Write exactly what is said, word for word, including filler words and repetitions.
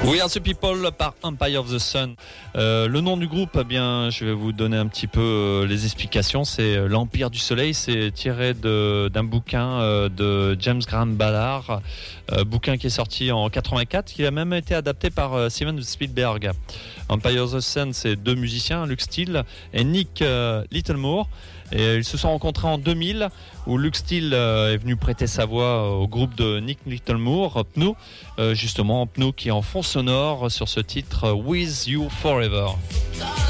We Are the People par Empire of the Sun. Euh, le nom du groupe, eh bien, je vais vous donner un petit peu euh, les explications. C'est l'Empire du Soleil. C'est tiré de, d'un bouquin euh, de James Graham Ballard, euh, bouquin qui est sorti en quatre-vingt-quatre, qui a même été adapté par euh, Steven Spielberg. Empire of the Sun, c'est deux musiciens, Luke Steele et Nick euh, Littlemore. Et ils se sont rencontrés en deux mille, où Luke Steele est venu prêter sa voix au groupe de Nick Littlemore, Pno, justement Pno qui est en fond sonore sur ce titre With You Forever.